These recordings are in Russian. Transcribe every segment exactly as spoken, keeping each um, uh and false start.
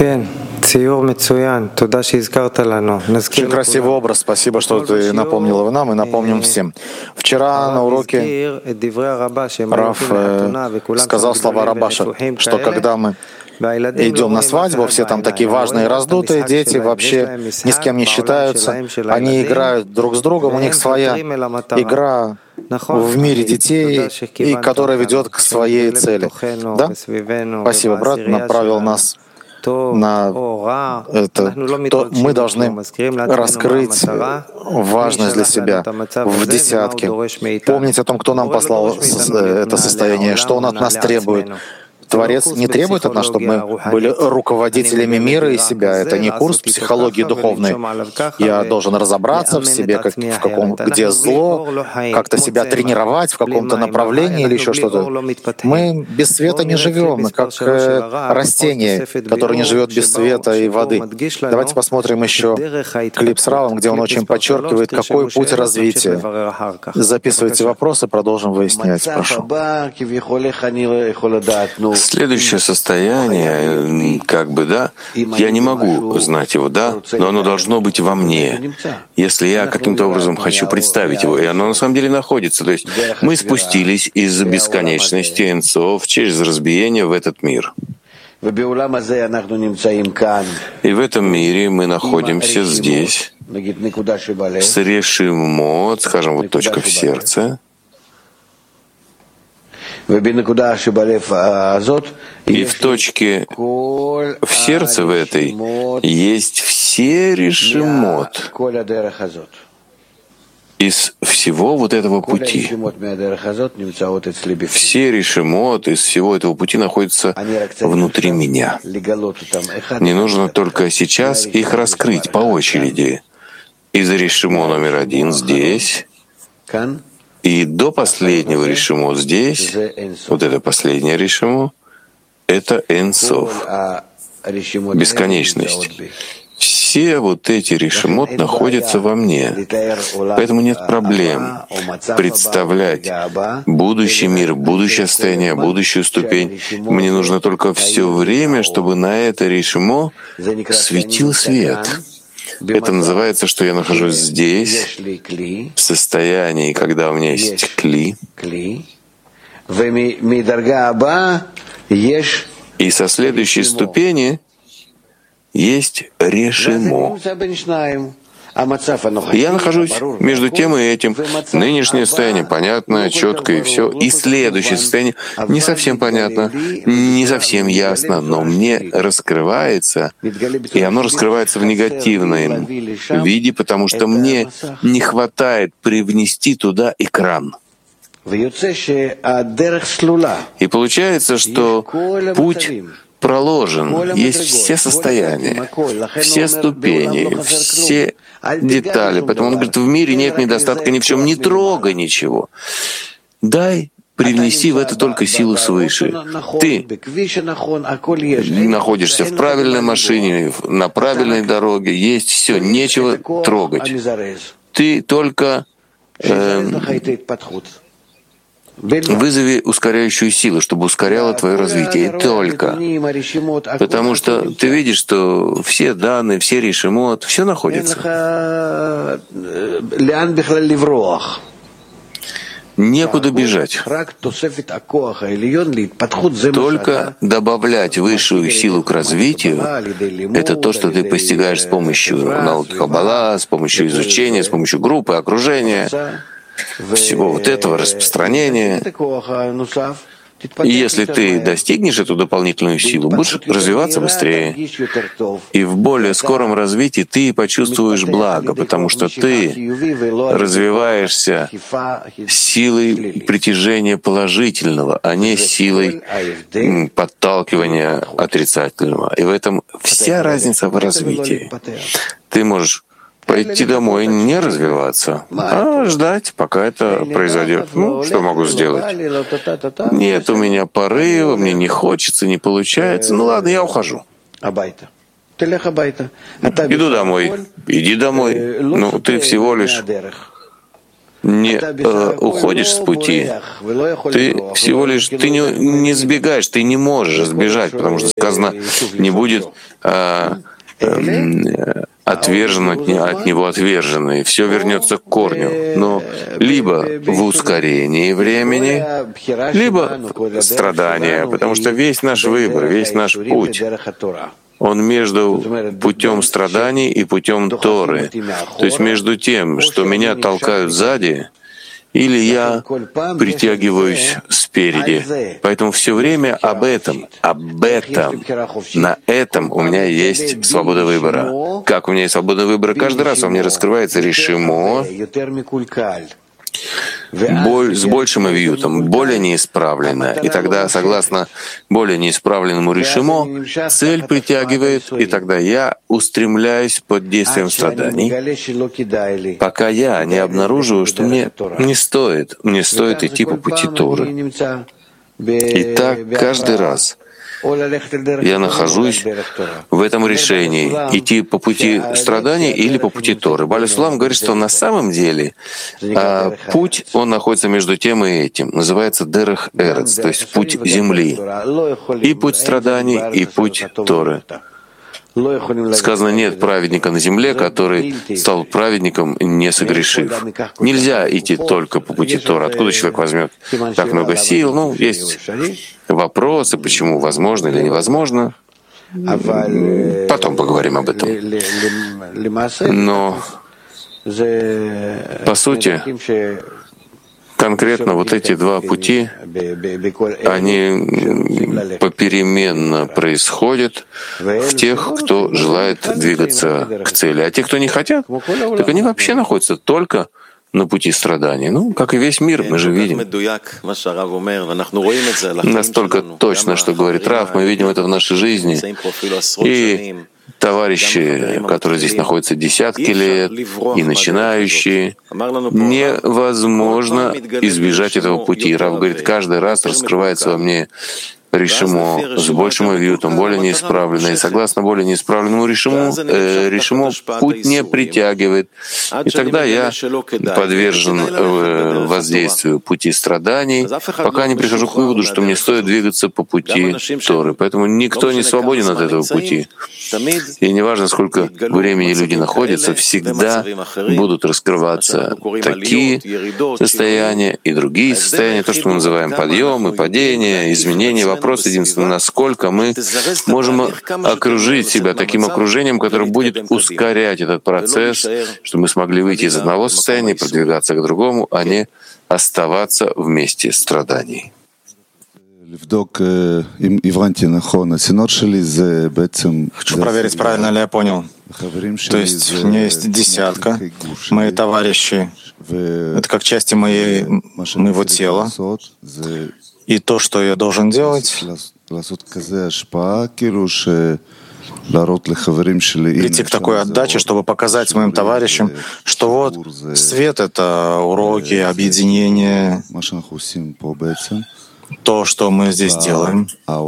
Очень красивый образ. Спасибо, что ты напомнила нам и напомним всем. Вчера на уроке Рав сказал слова Рабаша, что когда мы идем на свадьбу, все там такие важные, раздутые дети, вообще ни с кем не считаются, они играют друг с другом, у них своя игра в мире детей, и которая ведет к своей цели. Да? Спасибо, брат, направил нас на это, то мы должны раскрыть важность для себя в десятке, помнить о том, кто нам послал это состояние, что он от нас требует. Творец не требует от нас, чтобы мы были руководителями мира и себя. Это не курс психологии духовной. Я должен разобраться в себе, как, в каком, где зло, как-то себя тренировать в каком-то направлении или еще что-то. Мы без света не живем, мы как э, растение, которое не живет без света и воды. Давайте посмотрим еще клип с Равом, где он очень подчеркивает, какой путь развития. Записывайте вопросы, продолжим выяснять. Прошу. Следующее состояние, как бы, да, я не могу знать его, да, но оно должно быть во мне. Если я каким-то образом хочу представить его, и оно на самом деле находится. То есть мы спустились из бесконечности энцов через разбиение в этот мир. И в этом мире мы находимся здесь, с решимот, скажем, вот точка в сердце. И в точке в сердце в этой есть все решимот из всего вот этого пути. Все решимот из всего этого пути находятся внутри меня. Мне нужно только сейчас их раскрыть по очереди. Из решимо номер один здесь, и до последнего решимо здесь, вот это последнее решимо, это энсов, бесконечность. Все вот эти решимот находятся во мне. Поэтому нет проблем представлять будущий мир, будущее состояние, будущую ступень. Мне нужно только все время, чтобы на это решимо светил свет. Это называется, что я нахожусь здесь, в состоянии, когда у меня есть кли. И со следующей ступени есть решимо. Я нахожусь между тем и этим. Нынешнее состояние понятно, четко и все. И следующее состояние не совсем понятно, не совсем ясно, но мне раскрывается, и оно раскрывается в негативном виде, потому что мне не хватает привнести туда экран. И получается, что путь проложен, есть все состояния, все ступени, все детали. Поэтому он говорит, в мире нет недостатка ни в чем, не трогай ничего. Дай привнеси в это только силу свыше. Ты находишься в правильной машине, на правильной дороге, есть все, нечего трогать. Ты только э, вызови ускоряющую силу, чтобы ускоряла твое развитие. И только. Потому что ты видишь, что все данные, все решимот, все находится. Некуда бежать. Только добавлять высшую силу к развитию — это то, что ты постигаешь с помощью науки Каббала, с помощью изучения, с помощью группы, окружения, всего вот этого распространения. И если ты достигнешь эту дополнительную силу, будешь развиваться быстрее. И в более скором развитии ты почувствуешь благо, потому что ты развиваешься силой притяжения положительного, а не силой подталкивания отрицательного. И в этом вся разница в развитии. Ты можешь пойти домой, не развиваться, а ждать, пока это произойдет. Ну, что могу сделать? Нет у меня порыва, мне не хочется, не получается. Ну ладно, я ухожу. Иду домой. Иди домой. Ну, ты всего лишь не э, уходишь с пути, ты всего лишь ты не, не сбегаешь, ты не можешь сбежать, потому что сказано, не будет э, э, отвержен от, от него отверженный, все вернется к корню. Но либо в ускорении времени, либо страдания, потому что весь наш выбор, весь наш путь, он между путем страданий и путем Торы. То есть между тем, что меня толкают сзади, или я притягиваюсь спереди. Поэтому все время об этом, об этом, на этом у меня есть свобода выбора. Как у меня есть свобода выбора? Каждый раз во мне раскрывается решимо, боль с большим авиютом, более неисправленно. И тогда, согласно более неисправленному решимо, цель притягивает, и тогда я устремляюсь под действием страданий, пока я не обнаруживаю, что мне не стоит, мне стоит идти по пути Торы. И так каждый раз я нахожусь в этом решении, идти по пути страданий или по пути Торы. Бааль Сулам говорит, что на самом деле а, путь, он находится между тем и этим. Называется Дерех Эрец, то есть путь земли. И путь страданий, и путь Торы. Сказано, нет праведника на земле, который стал праведником, не согрешив. Нельзя идти только по пути Тора. Откуда человек возьмет так много сил? Ну, есть вопросы, почему возможно или невозможно. Потом поговорим об этом. Но, по сути, конкретно вот эти два пути, они попеременно происходят в тех, кто желает двигаться к цели. А те, кто не хотят, так они вообще находятся только на пути страданий. Ну, как и весь мир, мы же видим. Настолько точно, что говорит Рав, мы видим это в нашей жизни. И товарищи, которые здесь находятся десятки лет, и начинающие, невозможно избежать этого пути. Рав говорит, каждый раз раскрывается во мне решимо с большим авиютом, более неисправленно. И согласно более неисправленному решиму, э, решимо путь не притягивает. И тогда я подвержен э, воздействию пути страданий, пока не прихожу к выводу, что мне стоит двигаться по пути Торы. Поэтому никто не свободен от этого пути. И неважно, сколько времени люди находятся, всегда будут раскрываться такие состояния и другие состояния, то, что мы называем подъемы, падения, изменения. Вопрос единственный, насколько мы можем окружить себя таким окружением, которое будет ускорять этот процесс, чтобы мы смогли выйти из одного состояния и продвигаться к другому, а не оставаться в месте страданий. Хочу проверить, правильно ли я понял. То есть у меня есть десятка, мои товарищи, это как части моей, моего тела. И то, что я должен делать, прийти к такой отдаче, чтобы показать моим товарищам, что вот свет — это уроки, объединение, то, что мы здесь делаем,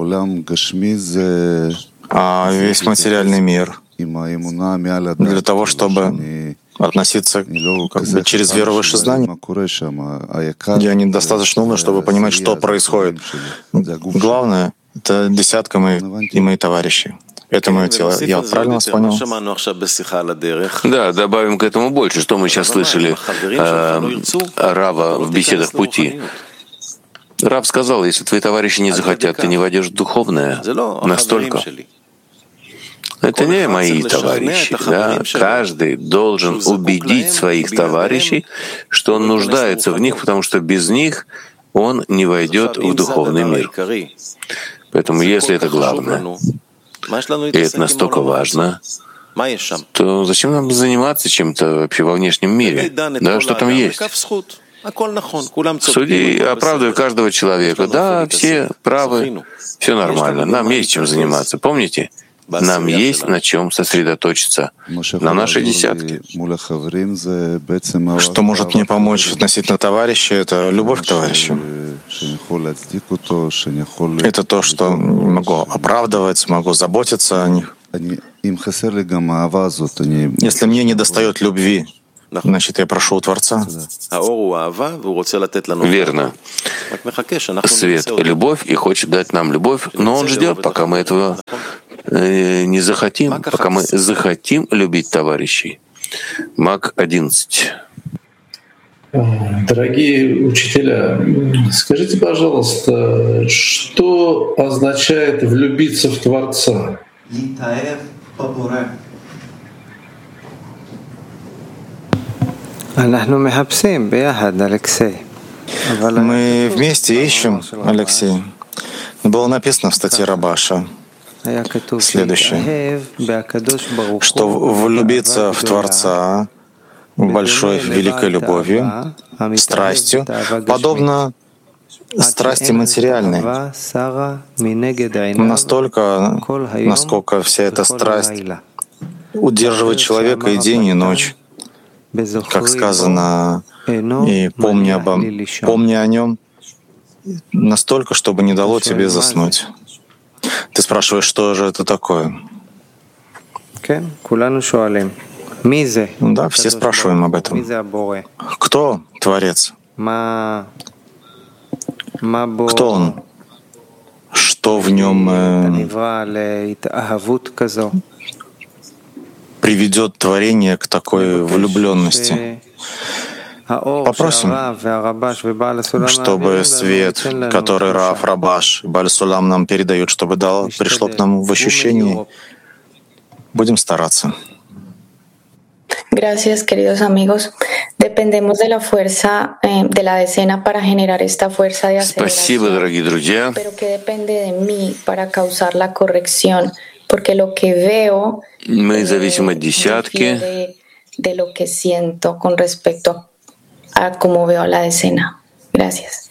а весь материальный мир для того, чтобы относиться как бы через веру выше знаний. Я недостаточно умный, чтобы понимать, что происходит. Главное — это десятка моих и мои товарищи. Это мое тело. Я правильно вас понял? Да, добавим к этому больше, что мы сейчас слышали э, Рава в беседах пути. Рав сказал, если твои товарищи не захотят, ты не войдешь в духовное настолько. Это не мои товарищи. Да? Каждый должен убедить своих товарищей, что он нуждается в них, потому что без них он не войдет в духовный мир. Поэтому если это главное, и это настолько важно, то зачем нам заниматься чем-то вообще во внешнем мире? Да, что там есть? Суди, оправдывай каждого человека. Да, все правы, все нормально. Нам есть чем заниматься. Помните? Нам есть на чем сосредоточиться, на нашей десятке. Что может мне помочь относительно товарища, это любовь к товарищу. Это то, что могу оправдывать, могу заботиться о них. Если мне недостает любви, Значит, я прошу у Творца. Верно. Свет — любовь, и хочет дать нам любовь, но Он ждет, пока мы этого не захотим, пока мы захотим любить товарищей. Мак одиннадцать. Дорогие учителя, скажите, пожалуйста, что означает влюбиться в Творца? Мы вместе ищем, Алексей. Было написано в статье Рабаша следующее, что влюбиться в Творца большой, великой любовью, страстью, подобно страсти материальной, настолько, насколько вся эта страсть удерживает человека и день, и ночь, как сказано, и помни, обо, помни о нем настолько, чтобы не дало тебе заснуть. Ты спрашиваешь, что же это такое? Да, все спрашиваем об этом. Кто Творец? Кто Он? Что в нем э, приведет творение к такой влюбленности? Попросим, чтобы свет, который Рав, Рабаш, Бааль Сулам нам передают, чтобы дал, пришло к нам в ощущении. Будем стараться. Gracias, queridos amigos. Dependemos de la fuerza eh, de la decena para generar esta fuerza de aceleración. Спасибо, дорогие друзья. Pero que depende de mí para causar la corrección, porque lo que veo Мы зависим от десятки. De, de lo que siento con respecto a cómo veo la decena. Gracias.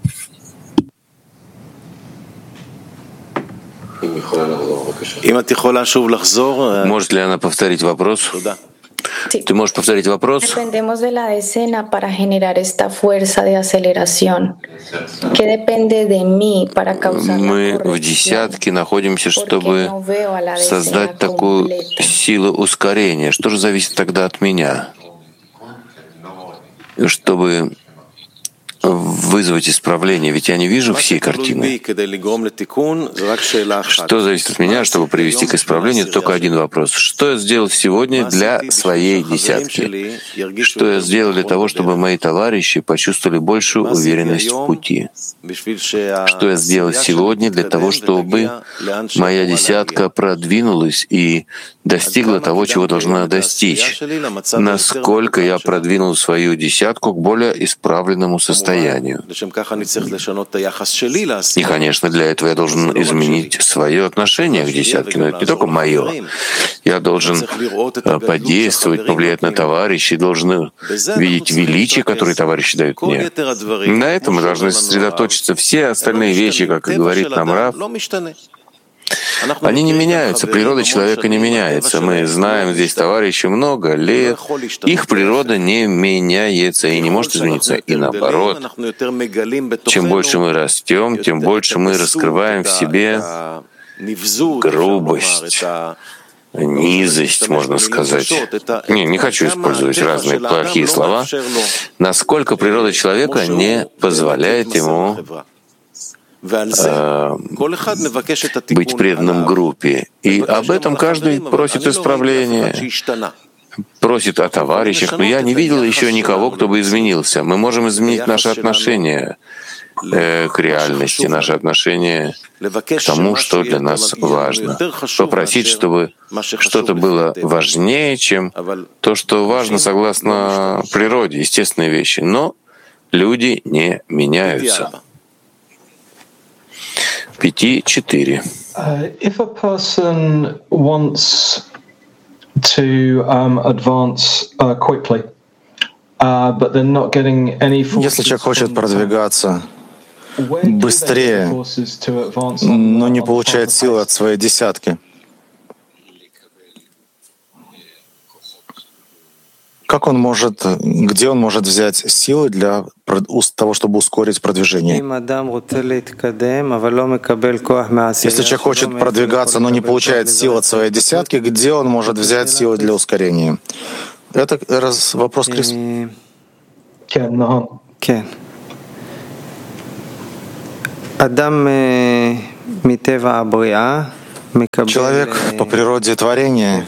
Может ли она повторить вопрос? Ты можешь повторить вопрос? Dependemos de la decena para generar esta fuerza de aceleración. ¿Qué depende de mí para causar la Мы в corrección? десятке находимся, чтобы создать такую силу ускорения. Что же зависит тогда от меня? Чтобы вызвать исправление, ведь я не вижу всей картины. Что зависит от меня, чтобы привести к исправлению? Только один вопрос. Что я сделал сегодня для своей десятки? Что я сделал для того, чтобы мои товарищи почувствовали большую уверенность в пути? Что я сделал сегодня для того, чтобы моя десятка продвинулась и достигла того, чего должна достичь? Насколько я продвинул свою десятку к более исправленному состоянию? И, конечно, для этого я должен изменить свое отношение к десятке, но это не только мое. Я должен подействовать, повлиять на товарищей, должен видеть величие, которое товарищи дают мне. На этом мы должны сосредоточиться. Все остальные вещи, как и говорит нам Рав, они не меняются, природа человека не меняется. Мы знаем здесь товарищей много лет, их природа не меняется и не может измениться. И наоборот, чем больше мы растем, тем больше мы раскрываем в себе грубость, низость, можно сказать. Не, не хочу использовать разные плохие слова. Насколько природа человека не позволяет ему быть преданным группе. И об этом каждый просит исправления, просит о товарищах. Но я не видел еще никого, кто бы изменился. Мы можем изменить наше отношение э, к реальности, наше отношение к тому, что для нас важно. Попросить, чтобы что-то было важнее, чем то, что важно согласно природе, естественные вещи. Но люди не меняются. Пяти четыре. If a person wants to um, advance uh, quickly, uh, but they're not getting any forces. Если человек хочет продвигаться быстрее, но не получает силы от своей десятки, как он может, где он может взять силы для того, чтобы ускорить продвижение? Если человек хочет продвигаться, но не получает сил от своей десятки, где он может взять силы для ускорения? Это раз, вопрос Крис. Кен. Человек по природе творения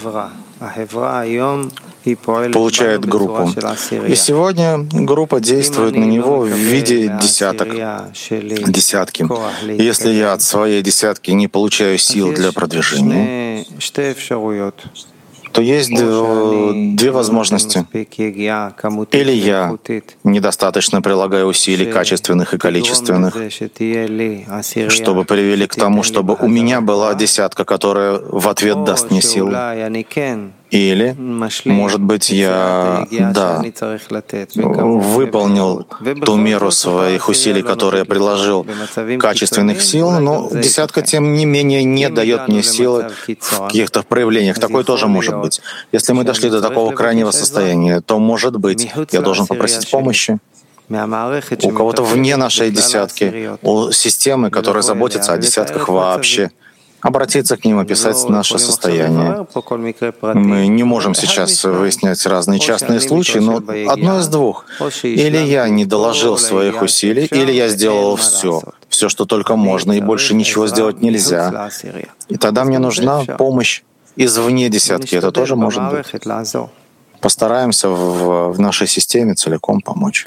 получает группу. И сегодня группа действует на него в виде десяток, десятки. И если я от своей десятки не получаю сил для продвижения, то есть две возможности. Или я недостаточно прилагаю усилий качественных и количественных, чтобы привели к тому, чтобы у меня была десятка, которая в ответ даст мне силу. Или, может быть, я, да, выполнил ту меру своих усилий, которые я приложил, качественных сил, но десятка, тем не менее, не дает мне силы в каких-то проявлениях. Такое тоже может быть. Если мы дошли до такого крайнего состояния, то, может быть, я должен попросить помощи у кого-то вне нашей десятки, у системы, которая заботится о десятках вообще, обратиться к ним, описать наше состояние. Мы не можем сейчас выяснять разные частные случаи, но одно из двух. Или я не доложил своих усилий, или я сделал все, все, что только можно, и больше ничего сделать нельзя. И тогда мне нужна помощь извне десятки. Это тоже может быть. Постараемся в, в нашей системе целиком помочь.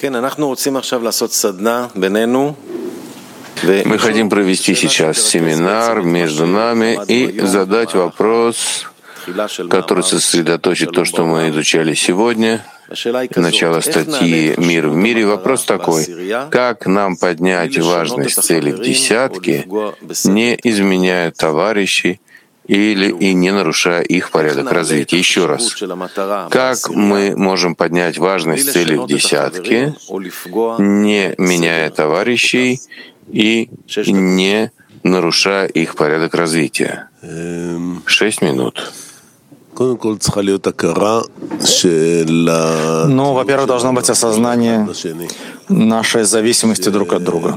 Мы хотим провести сейчас семинар между нами и задать вопрос, который сосредоточит то, что мы изучали сегодня. Начало статьи «Мир в мире». Вопрос такой: как нам поднять важность цели в десятке, не изменяя товарищей или и не нарушая их порядок развития? Еще раз, как мы можем поднять важность цели в десятке, не меняя товарищей и не нарушая их порядок развития? Шесть минут. Ну, во-первых, должно быть осознание нашей зависимости друг от друга.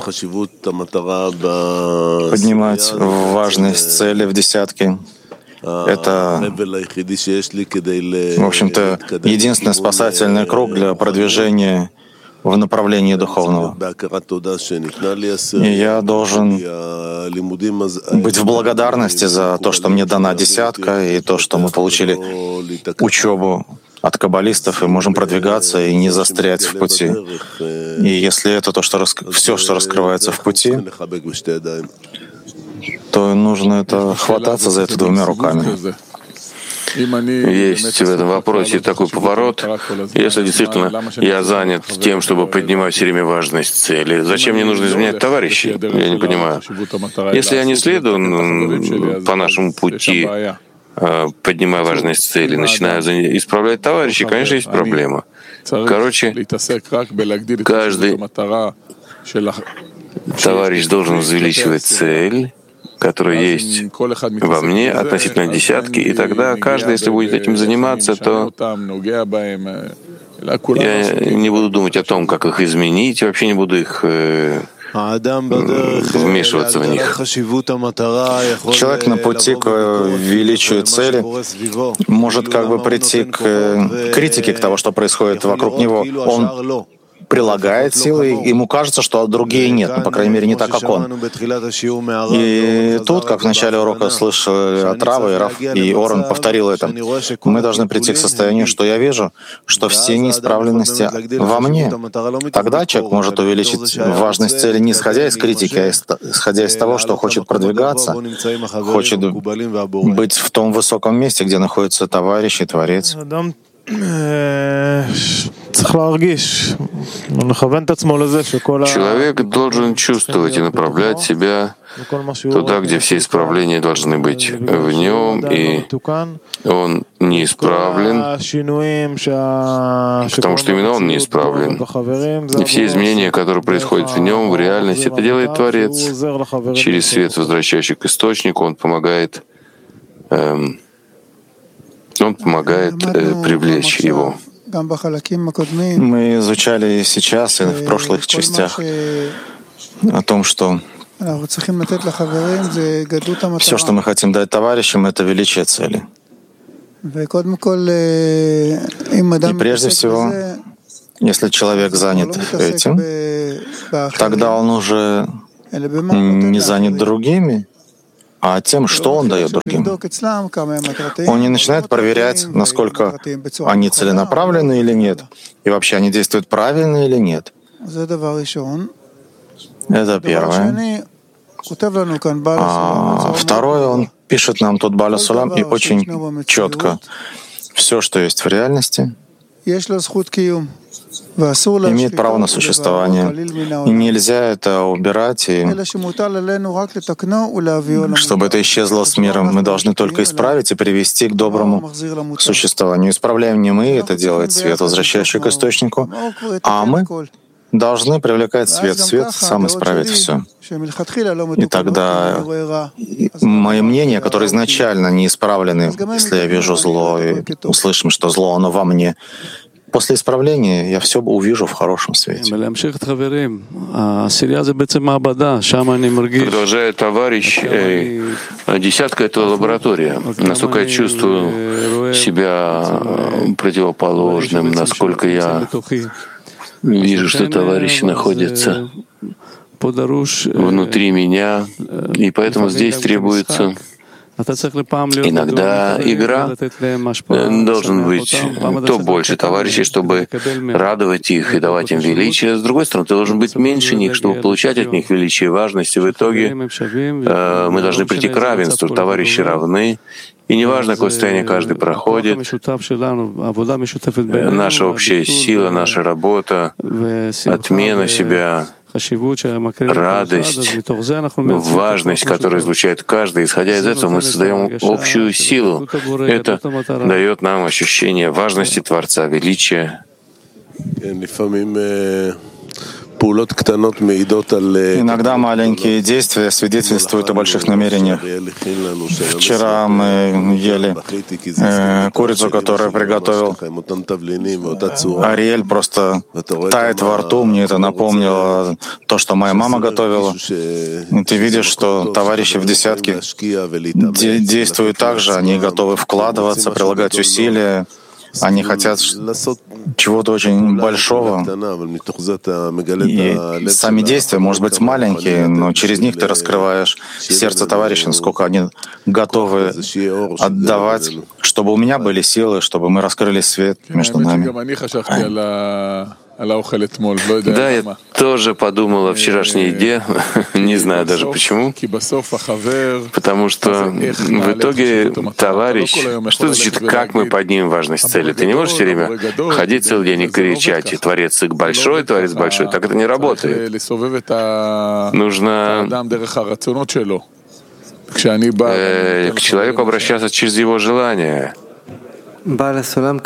Поднимать важность цели в десятке — это, в общем-то, единственный спасательный круг для продвижения в направлении духовного. И я должен быть в благодарности за то, что мне дана десятка, и то, что мы получили учебу от каббалистов, и можем продвигаться и не застрять в пути. И если это то, что рас... все, что раскрывается в пути, то нужно это хвататься за это двумя руками. Есть в этом вопросе такой поворот. Если действительно я занят тем, чтобы поднимать все время важность цели, зачем мне нужно изменять товарищей? Я не понимаю. Если я не следую по нашему пути, поднимая важность цели, начинаю исправлять товарищей, конечно, есть проблема. Короче, каждый товарищ должен увеличивать цель, которая есть во мне относительно десятки, и тогда каждый, если будет этим заниматься, то я не буду думать о том, как их изменить, вообще не буду их э, вмешиваться в них. Человек на пути к величию цели может как бы прийти к критике к того, что происходит вокруг него. Он прилагает силы, ему кажется, что другие нет, ну, по крайней мере, не так, как он. И тут, как в начале урока слышали от Рава, и Рав и Орен повторил это, мы должны прийти к состоянию, что я вижу, что все неисправленности во мне. Тогда человек может увеличить важность цели не исходя из критики, а исходя из того, что хочет продвигаться, хочет быть в том высоком месте, где находится товарищ и Творец. Человек должен чувствовать и направлять себя туда, где все исправления должны быть в нем, и он неисправлен, потому что именно он неисправлен. И все изменения, которые происходят в нем, в реальности, это делает Творец. Через свет, возвращающий к источнику, он помогает, эм, он помогает э, привлечь его. Мы изучали сейчас и в прошлых частях о том, что все, что мы хотим дать товарищам, это величие цели. И прежде всего, если человек занят этим, тогда он уже не занят другими, а тем, что он дает другим. Он не начинает проверять, насколько они целенаправлены или нет, и вообще они действуют правильно или нет. Это первое. А второе, он пишет нам тут Бааль Сулам и очень четко: все, что есть в реальности, имеет право на существование. И нельзя это убирать, и чтобы это исчезло с миром, мы должны только исправить и привести к доброму существованию. Исправляем не мы, это делает свет, возвращающий к источнику, а мы должны привлекать свет. Свет сам исправит все. И тогда мои мнения, которые изначально не исправлены, если я вижу зло и услышим, что зло, оно во мне, после исправления я все увижу в хорошем свете. Продолжает товарищ, э, десятка — это лаборатория. Насколько я чувствую себя противоположным, насколько я вижу, что товарищи находятся внутри меня, и поэтому здесь требуется иногда игра. Должен быть то больше товарищей, чтобы радовать их и давать им величие. С другой стороны, ты должен быть меньше них, чтобы получать от них величие и важность. И в итоге э, мы должны прийти к равенству. Товарищи равны. И неважно, какое состояние каждый проходит, наша общая сила, наша работа, отмена себя, радость, важность, которая излучает каждый. Исходя из этого, мы создаем общую силу. Это дает нам ощущение важности Творца, величия. Иногда маленькие действия свидетельствуют о больших намерениях. Вчера мы ели э, курицу, которую приготовил Ариэль, просто тает во рту. Мне это напомнило то, что моя мама готовила. И ты видишь, что товарищи в десятке де- действуют так же, они готовы вкладываться, прилагать усилия. Они хотят чего-то очень большого. И сами действия, может быть, маленькие, но через них ты раскрываешь сердце товарища, насколько они готовы отдавать, чтобы у меня были силы, чтобы мы раскрыли свет между нами. Да, я тоже подумал о вчерашней еде, не знаю даже почему, потому что в итоге товарищ, что значит, как мы поднимем важность цели? Ты не можешь все время ходить целый день и кричать, и Творец большой, Творец большой, так это не работает. Нужно э, к человеку обращаться через его желания. Бааль Сулам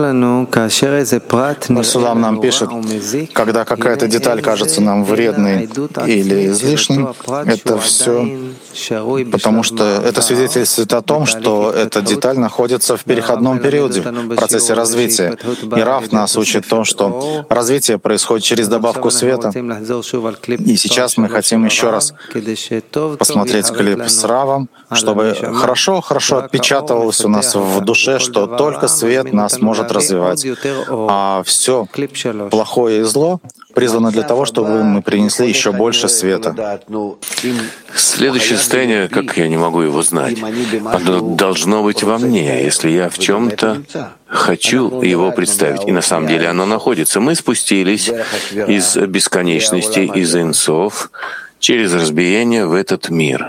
нам пишет, когда какая-то деталь кажется нам вредной или излишней, это все потому, что это свидетельствует о том, что эта деталь находится в переходном периоде, в процессе развития. И Рав нас учит то, что развитие происходит через добавку света. И сейчас мы хотим еще раз посмотреть клип с Равом, чтобы хорошо-хорошо отпечатывалось у нас в душе, что только свет нас может развивать, а все плохое и зло призвано для того, чтобы мы принесли еще больше света. Следующее состояние, как я не могу его знать, оно должно быть во мне, если я в чем-то хочу его представить. И на самом деле оно находится. Мы спустились из бесконечности, из инсов, через разбиение в этот мир.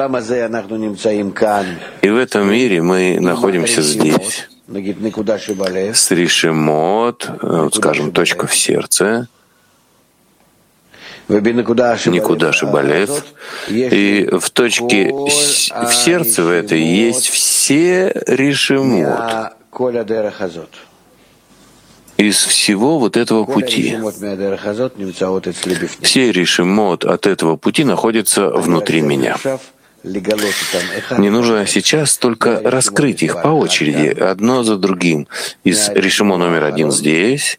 И в этом мире мы находимся здесь, с Ришимот, вот скажем, точка в сердце, Никуда Шибалев, и в точке в сердце в этой есть все Ришимот из всего вот этого пути. Все Ришимот от этого пути находятся внутри меня. Мне нужно сейчас только раскрыть их по очереди, одно за другим. Из Ришимо номер один здесь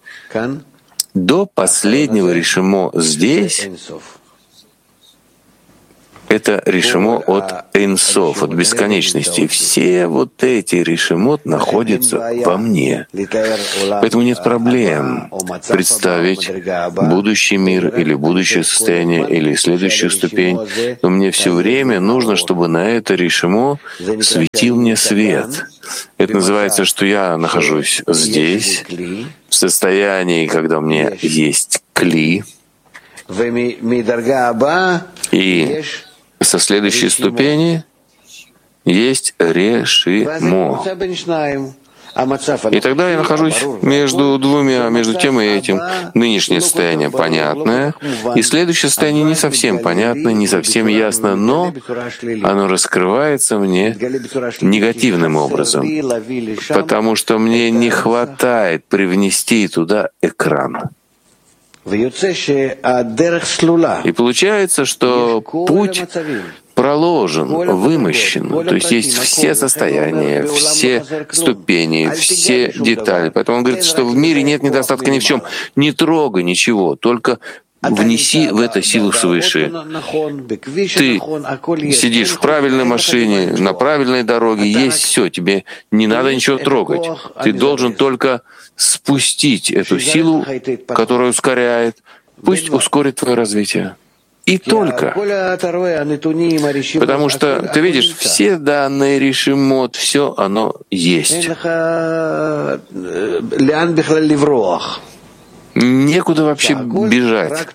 до последнего Ришимо здесь. это решимо от Эйнсоф, от бесконечности. Все вот эти решимот находятся во мне. Поэтому нет проблем представить будущий мир или будущее состояние или следующую ступень. Но мне все время нужно, чтобы на это решимо светил мне свет. Это называется, что я нахожусь здесь, в состоянии, когда у меня есть кли, и со следующей ступени есть решимо. И тогда я нахожусь между двумя, между тем и этим. Нынешнее состояние понятное, и следующее состояние не совсем понятно, не совсем ясно, но оно раскрывается мне негативным образом, потому что мне не хватает привнести туда экран. И получается, что путь проложен, вымощен, то есть есть все состояния, все ступени, все детали. Поэтому он говорит, что в мире нет недостатка ни в чем. Не трогай ничего, только внеси в это силу свыше. Ты сидишь в правильной машине, на правильной дороге, есть все, тебе не надо ничего трогать. Ты должен только спустить эту силу, которая ускоряет. Пусть ускорит твое развитие. И только. Потому что ты видишь, все данные решимот, все оно есть. Некуда вообще бежать.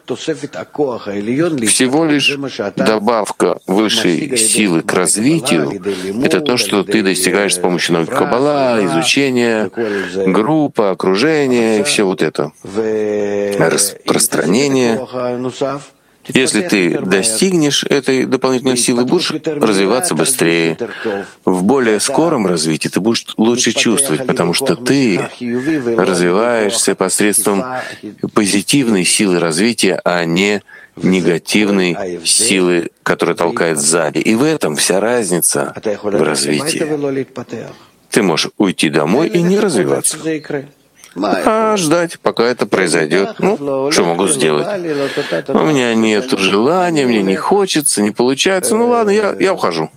Всего лишь добавка высшей силы к развитию — это то, что ты достигаешь с помощью науки Каббала, изучения, группы, окружения и все вот это. Распространение. Если ты достигнешь этой дополнительной силы, будешь развиваться быстрее. В более скором развитии ты будешь лучше чувствовать, потому что ты развиваешься посредством позитивной силы развития, а не негативной силы, которая толкает сзади. И в этом вся разница в развитии. Ты можешь уйти домой и не развиваться, а ждать, пока это произойдет. Ну, что могу сделать? У меня нет желания, мне не хочется, не получается. Ну ладно, я, я ухожу.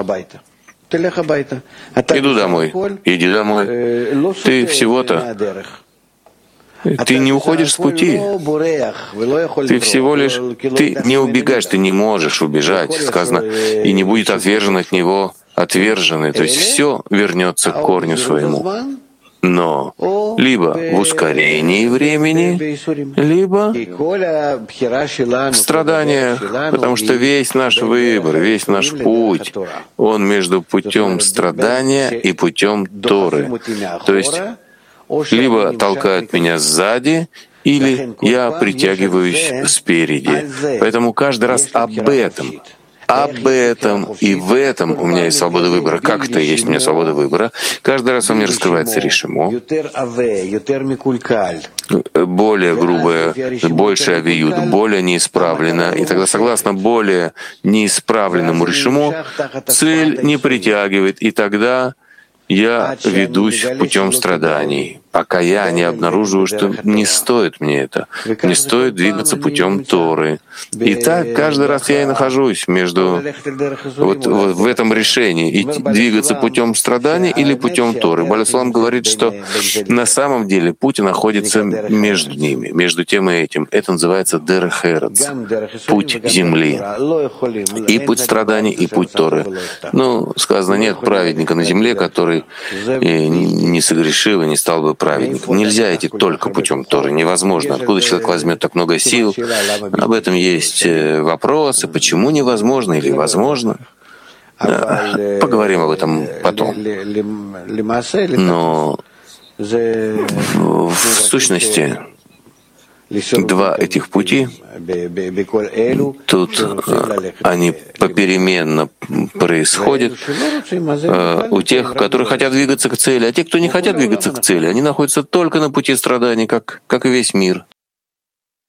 Иду домой. Иди домой. Ты всего-то... Ты не уходишь с пути. Ты всего лишь... Ты не убегаешь, ты не можешь убежать. Сказано, и не будет отвержен от него отверженный. То есть все вернется к корню своему. Но либо в ускорении времени, либо в страданиях, потому что весь наш выбор, весь наш путь, он между путем страдания и путем Торы. То есть либо толкают меня сзади, или я притягиваюсь спереди. Поэтому каждый раз об этом. Об этом и в этом у меня есть свобода выбора. Как это есть у меня свобода выбора? Каждый раз у меня раскрывается решимо, более грубое, больше авиют, более неисправлено. И тогда, согласно более неисправленному решимо, цель не притягивает, и тогда я ведусь путем страданий, пока я не обнаруживаю, что не стоит мне это, не стоит двигаться путем Торы. И так каждый раз я и нахожусь между вот, вот в этом решении, и двигаться путем страданий или путем Торы. Бааль ха-Суlam говорит, что на самом деле путь находится между ними, между тем и этим. Это называется дерех эрец, путь земли, и путь страданий, и путь Торы. Ну, сказано, нет праведника на земле, который не согрешил и не стал бы праведником. Нельзя идти только путем Торы, невозможно. Откуда человек возьмет так много сил? Об этом есть вопросы, почему невозможно или возможно. Поговорим об этом потом. Но в сущности два этих пути, тут они попеременно происходят у тех, которые хотят двигаться к цели, а те, кто не хотят двигаться к цели, они находятся только на пути страданий, как, как и весь мир.